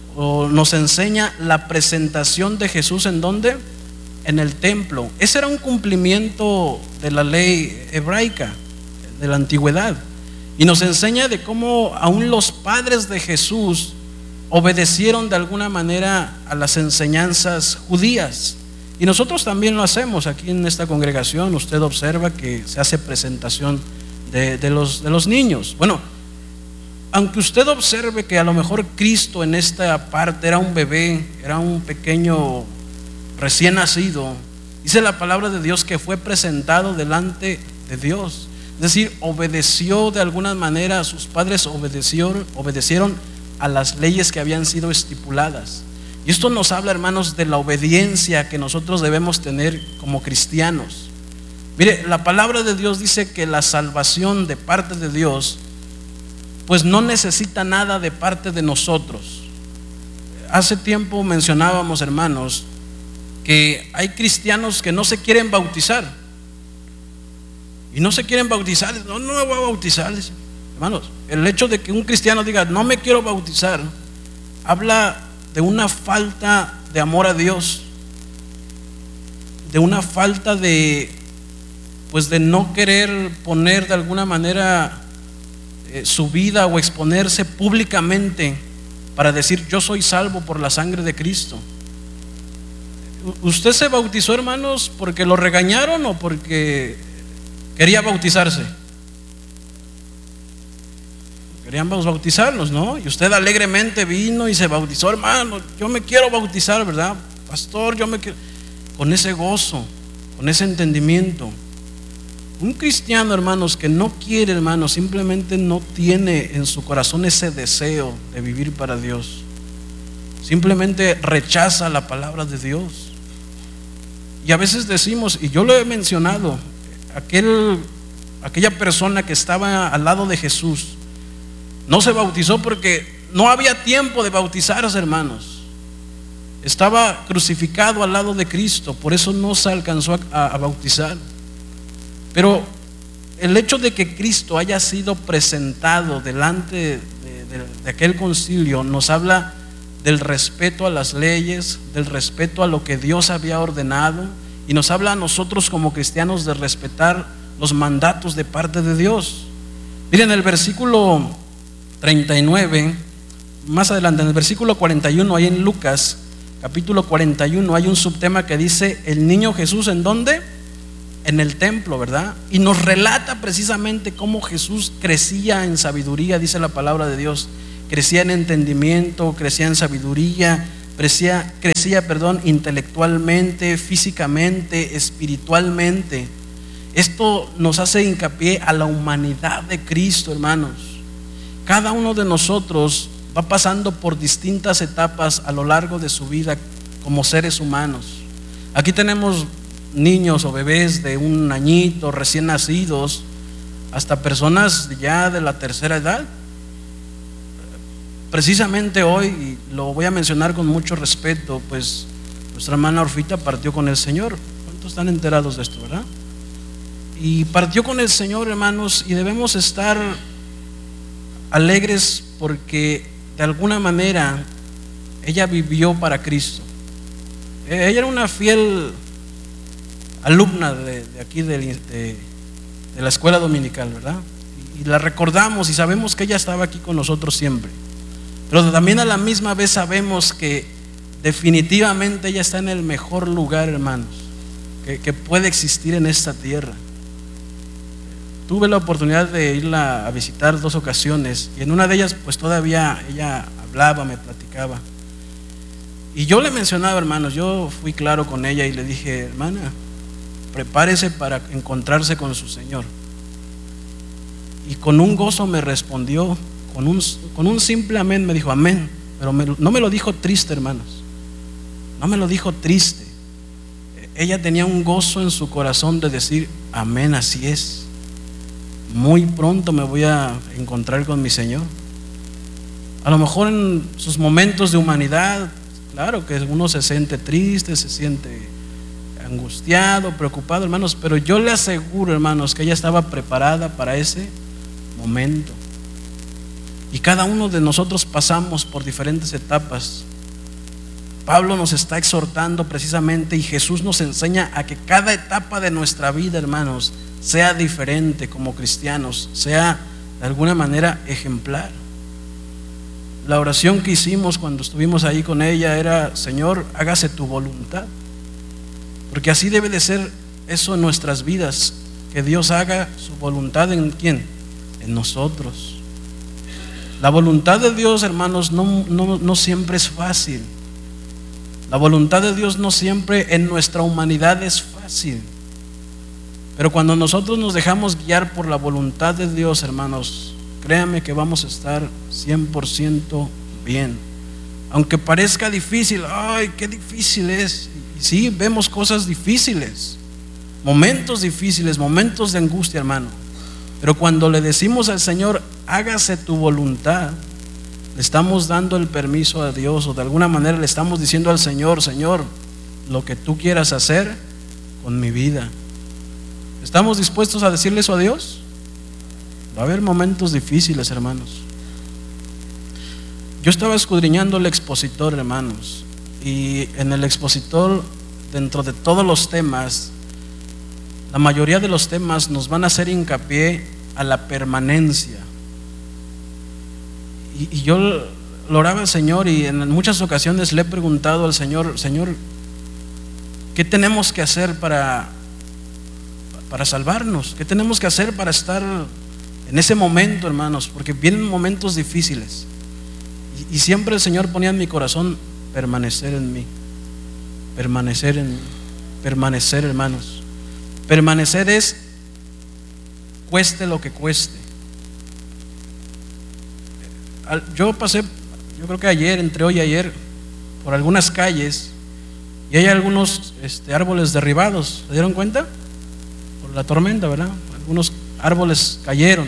o nos enseña la presentación de Jesús. ¿En dónde? En el templo. Ese era un cumplimiento de la ley hebraica de la antigüedad, y nos enseña de cómo aún los padres de Jesús obedecieron de alguna manera a las enseñanzas judías, y nosotros también lo hacemos aquí en esta congregación. Usted observa que se hace presentación de, de, los, de los niños. Bueno, aunque usted observe que a lo mejor Cristo en esta parte era un bebé, era un pequeño recién nacido, dice la palabra de Dios que fue presentado delante de Dios. Es decir, obedeció de alguna manera, sus padres obedecieron, obedecieron a las leyes que habían sido estipuladas. Y esto nos habla, hermanos, de la obediencia que nosotros debemos tener como cristianos. Mire, la palabra de Dios dice que la salvación de parte de Dios pues no necesita nada de parte de nosotros. Hace tiempo mencionábamos, hermanos, que hay cristianos que no se quieren bautizar. Y no se quieren bautizar. No, no me voy a bautizar. Hermanos, el hecho de que un cristiano diga no me quiero bautizar, habla de una falta de amor a Dios, de una falta de pues de no querer poner de alguna manera eh, su vida o exponerse públicamente para decir yo soy salvo por la sangre de Cristo. ¿Usted se bautizó, hermanos, porque lo regañaron o porque quería bautizarse? Queríamos bautizarnos, ¿no? Y usted alegremente vino y se bautizó. Hermano, yo me quiero bautizar, ¿verdad? Pastor, yo me quiero. Con ese gozo, con ese entendimiento. Un cristiano, hermanos, que no quiere, hermanos, simplemente no tiene en su corazón ese deseo de vivir para Dios. Simplemente rechaza la palabra de Dios. Y a veces decimos, y yo lo he mencionado, aquel, aquella persona que estaba al lado de Jesús no se bautizó porque no había tiempo de bautizarse, hermanos. Estaba crucificado al lado de Cristo, por eso no se alcanzó a, a bautizar. Pero el hecho de que Cristo haya sido presentado delante de, de, de aquel concilio nos habla del respeto a las leyes, del respeto a lo que Dios había ordenado, y nos habla a nosotros como cristianos de respetar los mandatos de parte de Dios. Miren el versículo treinta y nueve, más adelante en el versículo cuarenta y uno, ahí en Lucas capítulo cuarenta y uno hay un subtema que dice el niño Jesús. ¿En dónde? En el templo, ¿verdad? Y nos relata precisamente cómo Jesús crecía en sabiduría, dice la palabra de Dios. Crecía en entendimiento, crecía en sabiduría, crecía, crecía, perdón, intelectualmente, físicamente, espiritualmente. Esto nos hace hincapié a la humanidad de Cristo, hermanos. Cada uno de nosotros va pasando por distintas etapas a lo largo de su vida como seres humanos. Aquí tenemos niños o bebés de un añito, recién nacidos, hasta personas ya de la tercera edad. Precisamente hoy, y lo voy a mencionar con mucho respeto, pues nuestra hermana Orfita partió con el Señor. ¿Cuántos están enterados de esto, verdad? Y partió con el Señor, hermanos, y debemos estar alegres porque de alguna manera ella vivió para Cristo. Ella era una fiel alumna de, de aquí de, de, de la escuela dominical, ¿verdad? Y, y la recordamos y sabemos que ella estaba aquí con nosotros siempre. Pero también a la misma vez sabemos que definitivamente ella está en el mejor lugar, hermanos, que, que puede existir en esta tierra. Tuve la oportunidad de irla a visitar dos ocasiones y en una de ellas pues todavía ella hablaba, me platicaba. Y yo le mencionaba, hermanos, yo fui claro con ella y le dije: hermana, prepárese para encontrarse con su Señor. Y con un gozo me respondió, con un, con un simple amén me dijo amén. Pero me, no me lo dijo triste, hermanos, no me lo dijo triste. Ella tenía un gozo en su corazón de decir: amén, así es, muy pronto me voy a encontrar con mi Señor. A lo mejor en sus momentos de humanidad, claro que uno se siente triste, se siente angustiado, preocupado, hermanos, pero yo le aseguro, hermanos, que ella estaba preparada para ese momento. Y cada uno de nosotros pasamos por diferentes etapas. Pablo nos está exhortando precisamente, y Jesús nos enseña a que cada etapa de nuestra vida, hermanos, sea diferente como cristianos, sea de alguna manera ejemplar. La oración que hicimos cuando estuvimos ahí con ella era: Señor, hágase tu voluntad. Porque así debe de ser eso en nuestras vidas, que Dios haga su voluntad. ¿En quién? En nosotros. La voluntad de Dios, hermanos, no, no, no siempre es fácil. La voluntad de Dios no siempre en nuestra humanidad es fácil. Pero cuando nosotros nos dejamos guiar por la voluntad de Dios, hermanos, créanme que vamos a estar cien por ciento bien. Aunque parezca difícil, ay, qué difícil es. Y sí, vemos cosas difíciles, momentos difíciles, momentos de angustia, hermano. Pero cuando le decimos al Señor: hágase tu voluntad, le estamos dando el permiso a Dios, o de alguna manera le estamos diciendo al Señor: Señor, lo que tú quieras hacer con mi vida. ¿Estamos dispuestos a decirle eso a Dios? Va a haber momentos difíciles, hermanos. Yo estaba escudriñando el expositor, hermanos, y en el expositor, dentro de todos los temas, la mayoría de los temas nos van a hacer hincapié a la permanencia. Y, y yo lo oraba al Señor, y en muchas ocasiones le he preguntado al Señor: Señor, ¿qué tenemos que hacer para, para salvarnos? ¿Qué tenemos que hacer para estar en ese momento, hermanos? Porque vienen momentos difíciles. Y, y siempre el Señor ponía en mi corazón: permanecer en mí, permanecer en mí, permanecer, hermanos. Permanecer es cueste lo que cueste. Yo pasé, yo creo que ayer, entre hoy y ayer, por algunas calles, y hay algunos este, árboles derribados. ¿Se dieron cuenta? Por la tormenta, ¿verdad? Algunos árboles cayeron.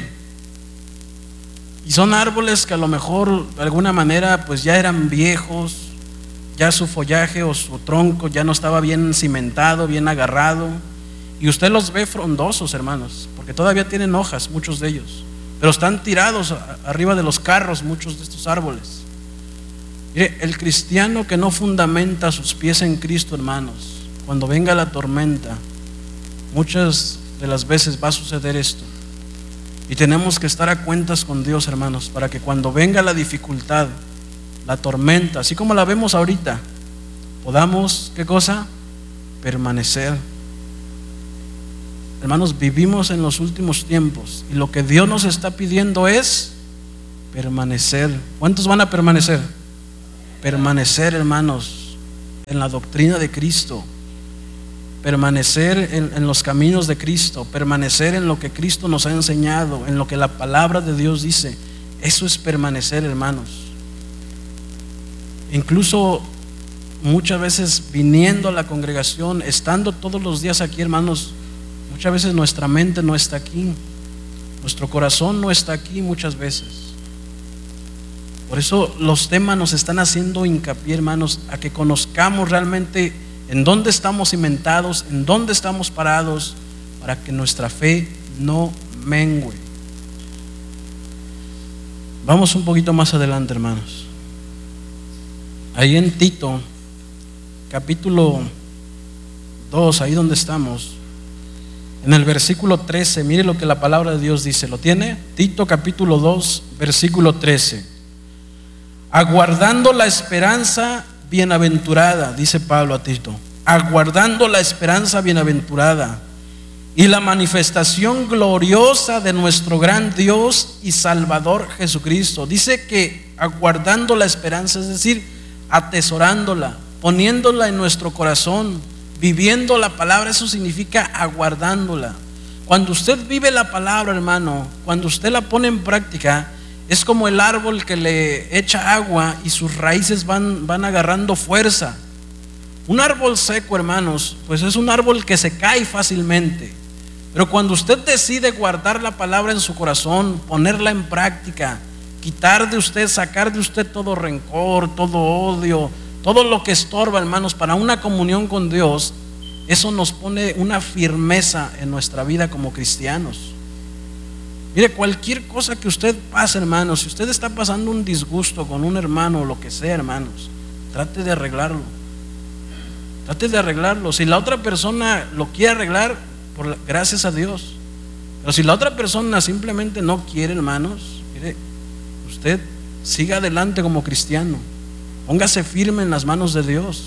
Y son árboles que a lo mejor de alguna manera pues ya eran viejos, ya su follaje o su tronco ya no estaba bien cimentado, bien agarrado. Y usted los ve frondosos, hermanos, porque todavía tienen hojas, muchos de ellos, pero están tirados arriba de los carros muchos de estos árboles. Mire, el cristiano que no fundamenta sus pies en Cristo, hermanos, cuando venga la tormenta, muchas de las veces va a suceder esto. Y tenemos que estar a cuentas con Dios, hermanos, para que cuando venga la dificultad, la tormenta, así como la vemos ahorita, podamos, ¿qué cosa? Permanecer. hermanos, vivimos en los últimos tiempos y lo que Dios nos está pidiendo es permanecer. ¿Cuántos van a permanecer? Permanecer, hermanos, en la doctrina de Cristo, permanecer en, en los caminos de Cristo, permanecer en lo que Cristo nos ha enseñado, en lo que la palabra de Dios dice. Eso es permanecer, hermanos. Incluso muchas veces viniendo a la congregación, estando todos los días aquí, hermanos, muchas veces nuestra mente no está aquí, nuestro corazón no está aquí muchas veces. Por eso los temas nos están haciendo hincapié, hermanos, a que conozcamos realmente en dónde estamos cimentados, en dónde estamos parados, para que nuestra fe no mengue. Vamos un poquito más adelante, hermanos. Ahí en Tito, capítulo dos, ahí donde estamos, en el versículo trece, mire lo que la palabra de Dios dice. ¿Lo tiene? Tito capítulo dos, versículo trece. Aguardando la esperanza bienaventurada, dice Pablo a Tito, aguardando la esperanza bienaventurada y la manifestación gloriosa de nuestro gran Dios y Salvador Jesucristo. Dice que aguardando la esperanza, es decir, atesorándola, poniéndola en nuestro corazón, viviendo la palabra. Eso significa aguardándola. Cuando usted vive la palabra, hermano, cuando usted la pone en práctica, es como el árbol que le echa agua y sus raíces van, van agarrando fuerza. Un árbol seco, hermanos, pues es un árbol que se cae fácilmente. Pero cuando usted decide guardar la palabra en su corazón, ponerla en práctica, quitar de usted, sacar de usted todo rencor, todo odio, todo lo que estorba, hermanos, para una comunión con Dios, eso nos pone una firmeza en nuestra vida como cristianos. Mire, cualquier cosa que usted pase, hermanos, si usted está pasando un disgusto con un hermano o lo que sea, hermanos, trate de arreglarlo. Trate de arreglarlo. Si la otra persona lo quiere arreglar, por la, gracias a Dios. Pero si la otra persona simplemente no quiere, hermanos, mire, usted siga adelante como cristiano. Póngase firme en las manos de Dios.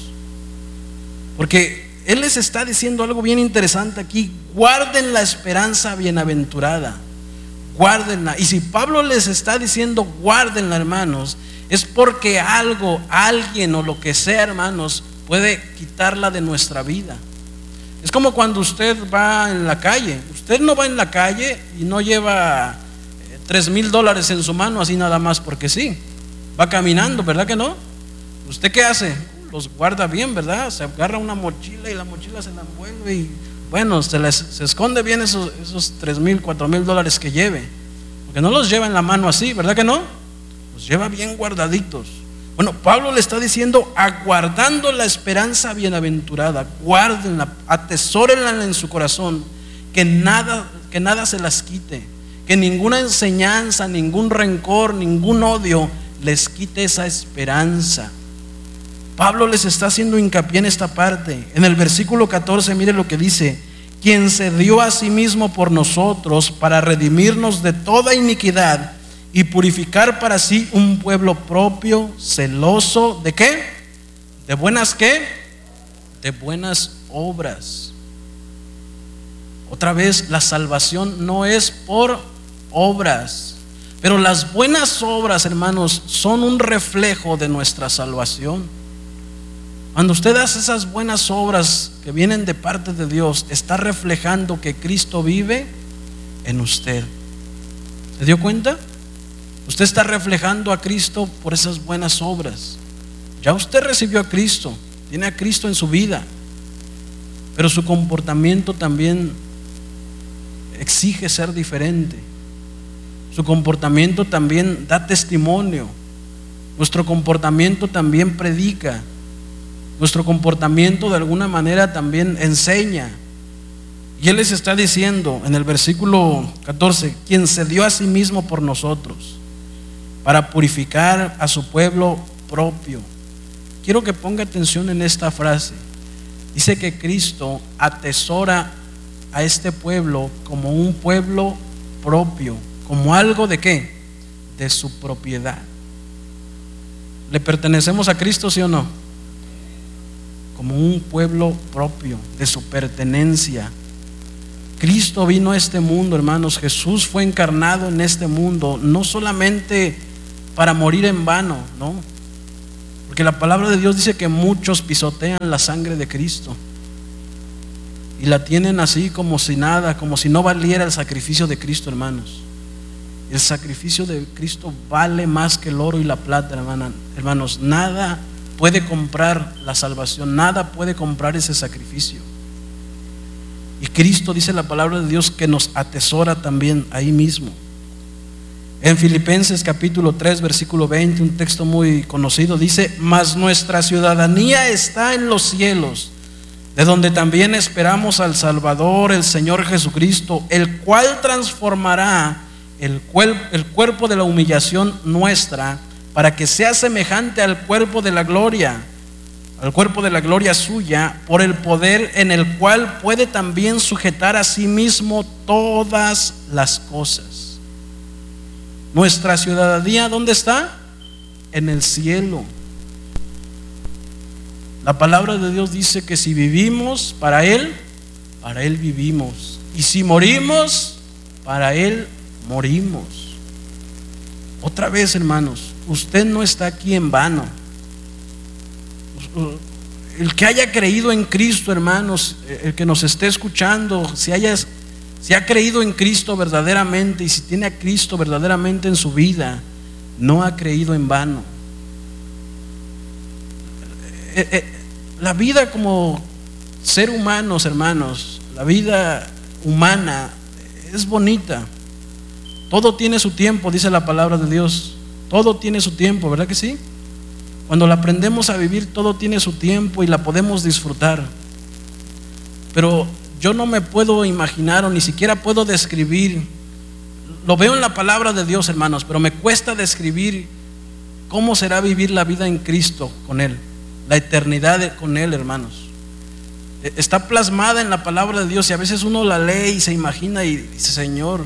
Porque Él les está diciendo algo bien interesante aquí. Guarden la esperanza bienaventurada. Guárdenla. Y si Pablo les está diciendo guárdenla, hermanos, es porque algo, alguien o lo que sea, hermanos, puede quitarla de nuestra vida. Es como cuando usted va en la calle. Usted no va en la calle y no lleva eh, tres mil dólares en su mano así nada más porque sí. Va caminando, ¿verdad que no? ¿Usted qué hace? Los guarda bien, ¿verdad? Se agarra una mochila y la mochila se la envuelve y bueno, se, les, se esconde bien esos, esos tres mil, cuatro mil dólares que lleve, porque no los lleva en la mano así, ¿verdad que no? Los lleva bien guardaditos. Bueno, Pablo le está diciendo, aguardando la esperanza bienaventurada, guárdenla, atesórenla en su corazón, que nada, que nada se las quite, que ninguna enseñanza, ningún rencor, ningún odio les quite esa esperanza. Pablo les está haciendo hincapié en esta parte. En el versículo catorce, mire lo que dice: quien se dio a sí mismo por nosotros para redimirnos de toda iniquidad y purificar para sí un pueblo propio, celoso, ¿de qué? ¿De buenas qué? De buenas obras. Otra vez, la salvación no es por obras, pero las buenas obras, hermanos, son un reflejo de nuestra salvación. Cuando usted hace esas buenas obras que vienen de parte de Dios, está reflejando que Cristo vive en usted. ¿Se dio cuenta? Usted está reflejando a Cristo por esas buenas obras. Ya usted recibió a Cristo, tiene a Cristo en su vida, pero su comportamiento también exige ser diferente. Su comportamiento también da testimonio. Nuestro comportamiento también predica. Nuestro comportamiento de alguna manera también enseña. Y Él les está diciendo en el versículo catorce: quien se dio a sí mismo por nosotros para purificar a su pueblo propio. Quiero que ponga atención en esta frase. Dice que Cristo atesora a este pueblo como un pueblo propio, como algo de qué, de su propiedad. ¿Le pertenecemos a Cristo, sí o no? Como un pueblo propio, de su pertenencia. Cristo vino a este mundo, hermanos. Jesús fue encarnado en este mundo, no solamente para morir en vano, ¿no? Porque la palabra de Dios dice que muchos pisotean la sangre de Cristo y la tienen así como si nada, como si no valiera el sacrificio de Cristo, hermanos. El sacrificio de Cristo vale más que el oro y la plata, hermana, hermanos. Nada puede comprar la salvación, nada puede comprar ese sacrificio. Y Cristo, dice la palabra de Dios, que nos atesora también ahí mismo. En Filipenses capítulo tres versículo veinte, un texto muy conocido, dice: mas nuestra ciudadanía está en los cielos, de donde también esperamos al Salvador, el Señor Jesucristo, el cual transformará el, cuerpo, el cuerpo de la humillación nuestra, para que sea semejante al cuerpo de la gloria, al cuerpo de la gloria suya, por el poder en el cual puede también sujetar a sí mismo todas las cosas. Nuestra ciudadanía, ¿dónde está? En el cielo. La palabra de Dios dice que si vivimos para Él, para Él vivimos, y si morimos, para Él morimos. Otra vez, hermanos, usted no está aquí en vano. El que haya creído en Cristo, hermanos, el que nos esté escuchando, si haya, si ha creído en Cristo verdaderamente, y si tiene a Cristo verdaderamente en su vida, no ha creído en vano. La vida como ser humanos, hermanos, la vida humana es bonita. Todo tiene su tiempo, dice la palabra de Dios. Todo tiene su tiempo, ¿verdad que sí? Cuando la aprendemos a vivir, todo tiene su tiempo y la podemos disfrutar. Pero yo no me puedo imaginar, o ni siquiera puedo describir. Lo veo en la palabra de Dios, hermanos, pero me cuesta describir cómo será vivir la vida en Cristo con Él, la eternidad con Él, hermanos. Está plasmada en la palabra de Dios, y a veces uno la lee y se imagina y dice: Señor,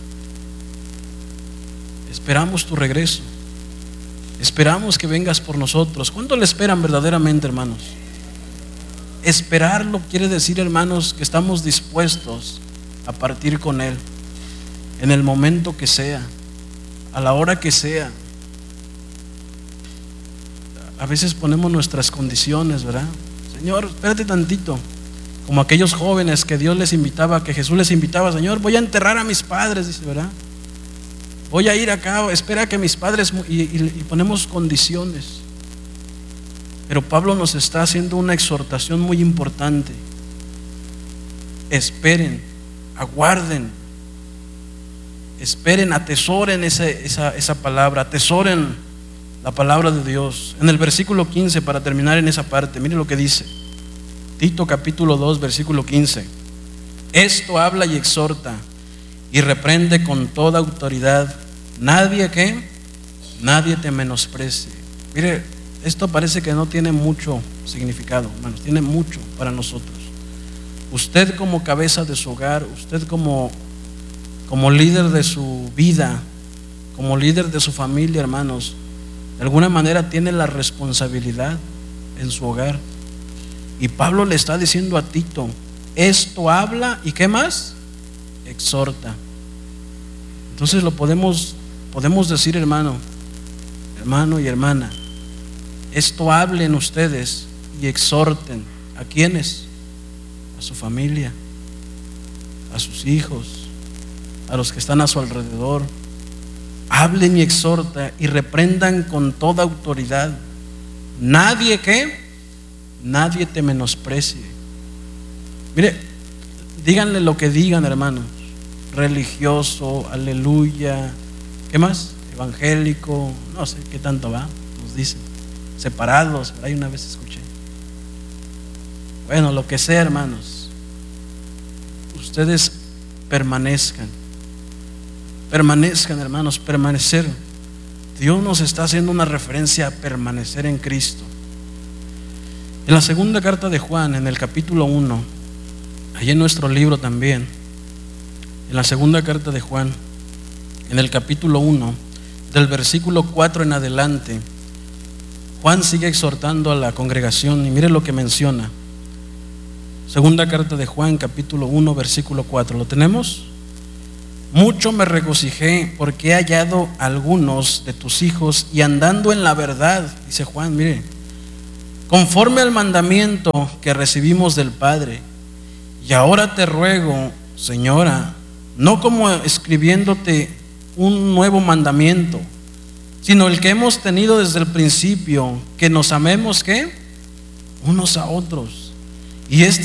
esperamos tu regreso, esperamos que vengas por nosotros. ¿Cuánto le esperan verdaderamente, hermanos? Esperarlo quiere decir, hermanos, que estamos dispuestos a partir con Él en el momento que sea, a la hora que sea. A veces ponemos nuestras condiciones, ¿verdad? Señor, espérate tantito. Como aquellos jóvenes que Dios les invitaba, que Jesús les invitaba: Señor, voy a enterrar a mis padres, dice, ¿verdad? Voy a ir acá, espera que mis padres, y, y, y ponemos condiciones. Pero Pablo nos está haciendo una exhortación muy importante. Esperen, aguarden, esperen, atesoren ese, esa, esa palabra, atesoren la palabra de Dios. En el versículo quince, para terminar en esa parte, mire lo que dice Tito capítulo dos versículo quince: esto habla y exhorta y reprende con toda autoridad. Nadie que nadie te menosprecie. Mire, esto parece que no tiene mucho significado, hermanos, tiene mucho para nosotros. Usted como cabeza de su hogar, usted como, como líder de su vida, como líder de su familia, hermanos, de alguna manera tiene la responsabilidad en su hogar. Y Pablo le está diciendo a Tito: esto habla y ¿qué más? Exhorta. Entonces lo podemos, podemos decir, hermano, hermano y hermana, esto hablen ustedes y exhorten. ¿A quiénes? A su familia, a sus hijos, a los que están a su alrededor. Hablen y exhorta y reprendan con toda autoridad. Nadie que nadie te menosprecie. Mire, díganle lo que digan, hermanos, religioso, aleluya, ¿qué más? Evangélico, no sé qué tanto va, nos dicen, separados, por ahí una vez escuché. Bueno, lo que sea, hermanos, ustedes permanezcan, permanezcan, hermanos, permanecer. Dios nos está haciendo una referencia a permanecer en Cristo. En la segunda carta de Juan, en el capítulo uno, allí en nuestro libro también, en la segunda carta de Juan, en el capítulo uno, del versículo cuatro en adelante, Juan sigue exhortando a la congregación y mire lo que menciona: Segunda carta de Juan, capítulo uno, versículo cuatro. ¿Lo tenemos? Mucho me regocijé porque he hallado a algunos de tus hijos y andando en la verdad, dice Juan, mire, conforme al mandamiento que recibimos del Padre. Y ahora te ruego, Señora, no como escribiéndote un nuevo mandamiento, sino el que hemos tenido desde el principio, que nos amemos, ¿qué? Unos a otros. Y este